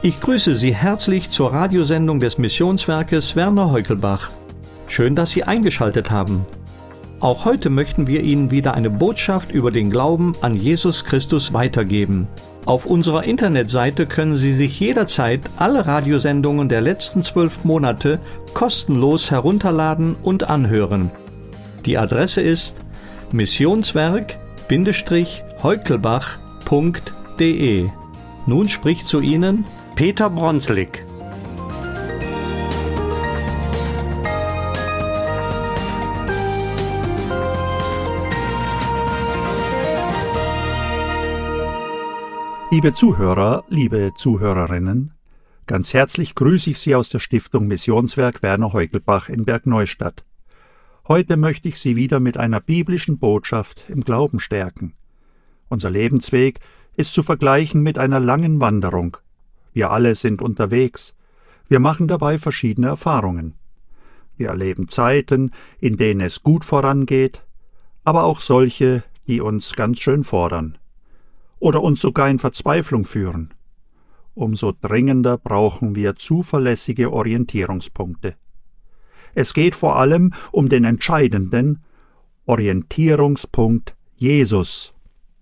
Ich grüße Sie herzlich zur Radiosendung des Missionswerkes Werner Heukelbach. Schön, dass Sie eingeschaltet haben. Auch heute möchten wir Ihnen wieder eine Botschaft über den Glauben an Jesus Christus weitergeben. Auf unserer Internetseite können Sie sich jederzeit alle Radiosendungen der letzten 12 Monate kostenlos herunterladen und anhören. Die Adresse ist missionswerk-heukelbach.de. Nun spricht zu Ihnen Peter Bronslik. Liebe Zuhörer, liebe Zuhörerinnen, ganz herzlich grüße ich Sie aus der Stiftung Missionswerk Werner Heukelbach in Bergneustadt. Heute möchte ich Sie wieder mit einer biblischen Botschaft im Glauben stärken. Unser Lebensweg ist zu vergleichen mit einer langen Wanderung. Wir alle sind unterwegs. Wir machen dabei verschiedene Erfahrungen. Wir erleben Zeiten, in denen es gut vorangeht, aber auch solche, die uns ganz schön fordern oder uns sogar in Verzweiflung führen. Umso dringender brauchen wir zuverlässige Orientierungspunkte. Es geht vor allem um den entscheidenden Orientierungspunkt Jesus.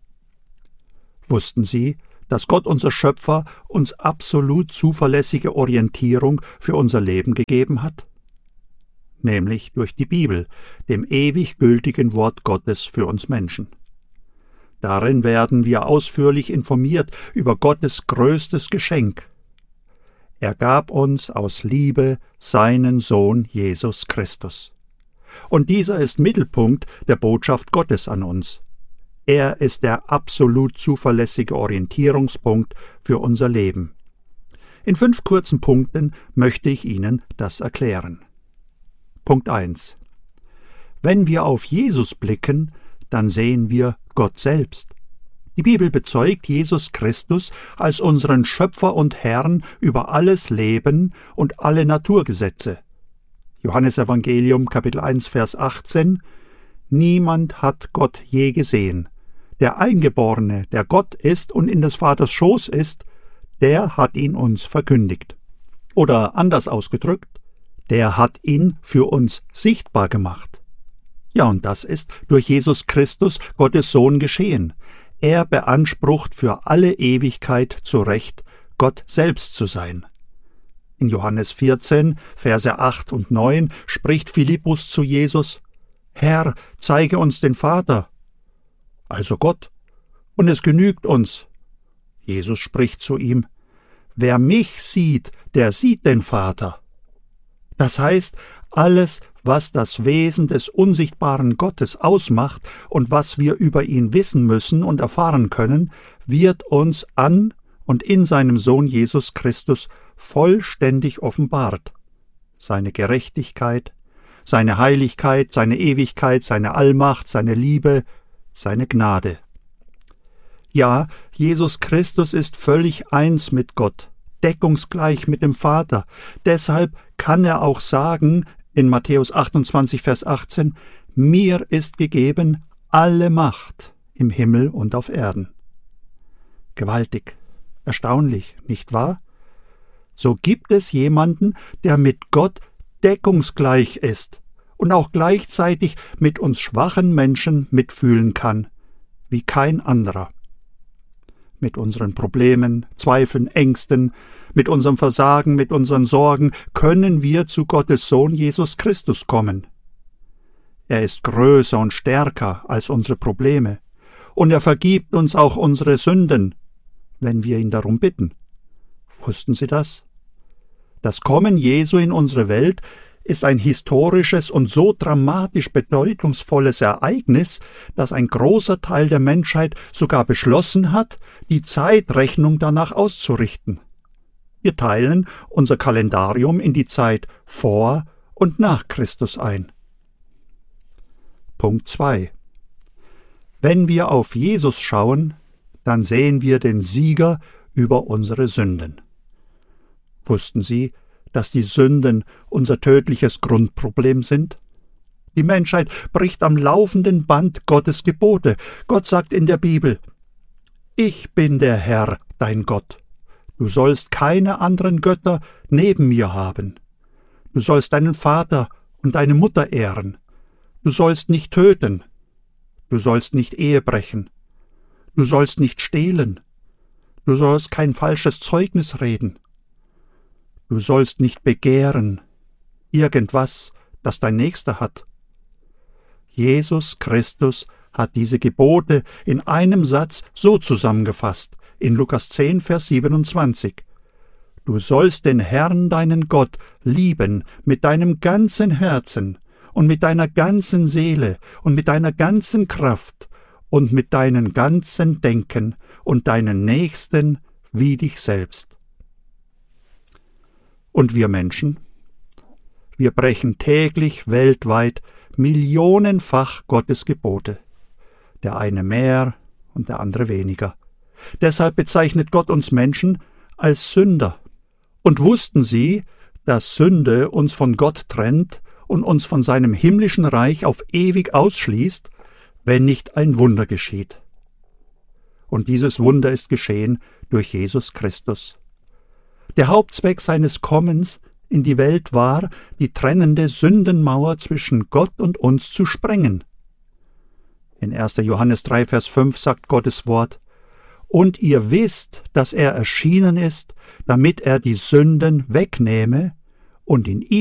Wussten Sie, dass Gott, unser Schöpfer, uns absolut zuverlässige Orientierung für unser Leben gegeben hat? Nämlich durch die Bibel, dem ewig gültigen Wort Gottes für uns Menschen. Darin werden wir ausführlich informiert über Gottes größtes Geschenk. Er gab uns aus Liebe seinen Sohn Jesus Christus. Und dieser ist Mittelpunkt der Botschaft Gottes an uns. Er ist der absolut zuverlässige Orientierungspunkt für unser Leben. In 5 kurzen Punkten möchte ich Ihnen das erklären. Punkt 1. Wenn wir auf Jesus blicken, dann sehen wir Gott selbst. Die Bibel bezeugt Jesus Christus als unseren Schöpfer und Herrn über alles Leben und alle Naturgesetze. Johannesevangelium Kapitel 1 Vers 18: Niemand hat Gott je gesehen. Der Eingeborene, der Gott ist und in des Vaters Schoß ist, der hat ihn uns verkündigt. Oder anders ausgedrückt, der hat ihn für uns sichtbar gemacht. Ja, und das ist durch Jesus Christus, Gottes Sohn, geschehen. Er beansprucht für alle Ewigkeit zu Recht, Gott selbst zu sein. In Johannes 14, Verse 8 und 9 spricht Philippus zu Jesus: Herr, zeige uns den Vater, also Gott, und es genügt uns. Jesus spricht zu ihm: Wer mich sieht, der sieht den Vater. Das heißt, alles, was das Wesen des unsichtbaren Gottes ausmacht und was wir über ihn wissen müssen und erfahren können, wird uns an und in seinem Sohn Jesus Christus vollständig offenbart. Seine Gerechtigkeit, seine Heiligkeit, seine Ewigkeit, seine Allmacht, seine Liebe, seine Gnade. Ja, Jesus Christus ist völlig eins mit Gott, deckungsgleich mit dem Vater. Deshalb kann er auch sagen, in Matthäus 28, Vers 18, mir ist gegeben alle Macht im Himmel und auf Erden. Gewaltig, erstaunlich, nicht wahr? So gibt es jemanden, der mit Gott deckungsgleich ist und auch gleichzeitig mit uns schwachen Menschen mitfühlen kann, wie kein anderer. Mit unseren Problemen, Zweifeln, Ängsten, mit unserem Versagen, mit unseren Sorgen können wir zu Gottes Sohn Jesus Christus kommen. Er ist größer und stärker als unsere Probleme, und er vergibt uns auch unsere Sünden, wenn wir ihn darum bitten. Wussten Sie das? Das Kommen Jesu in unsere Welt ist ein historisches und so dramatisch bedeutungsvolles Ereignis, dass ein großer Teil der Menschheit sogar beschlossen hat, die Zeitrechnung danach auszurichten. Wir teilen unser Kalendarium in die Zeit vor und nach Christus ein. Punkt 2. Wenn wir auf Jesus schauen, dann sehen wir den Sieger über unsere Sünden. Wussten Sie, dass die Sünden unser tödliches Grundproblem sind? Die Menschheit bricht am laufenden Band Gottes Gebote. Gott sagt in der Bibel: Ich bin der Herr, dein Gott. Du sollst keine anderen Götter neben mir haben. Du sollst deinen Vater und deine Mutter ehren. Du sollst nicht töten. Du sollst nicht Ehe brechen. Du sollst nicht stehlen. Du sollst kein falsches Zeugnis reden. Du sollst nicht begehren irgendwas, das dein Nächster hat. Jesus Christus hat diese Gebote in einem Satz so zusammengefasst, in Lukas 10, Vers 27. Du sollst den Herrn, deinen Gott, lieben mit deinem ganzen Herzen und mit deiner ganzen Seele und mit deiner ganzen Kraft und mit deinem ganzen Denken und deinen Nächsten wie dich selbst. Und wir Menschen? Wir brechen täglich weltweit millionenfach Gottes Gebote. Der eine mehr und der andere weniger. Deshalb bezeichnet Gott uns Menschen als Sünder. Und wussten Sie, dass Sünde uns von Gott trennt und uns von seinem himmlischen Reich auf ewig ausschließt, wenn nicht ein Wunder geschieht? Und dieses Wunder ist geschehen durch Jesus Christus. Der Hauptzweck seines Kommens in die Welt war, die trennende Sündenmauer zwischen Gott und uns zu sprengen. In 1. Johannes 3, Vers 5 sagt Gottes Wort: Und ihr wisst, dass er erschienen ist, damit er die Sünden wegnehme, und in ihm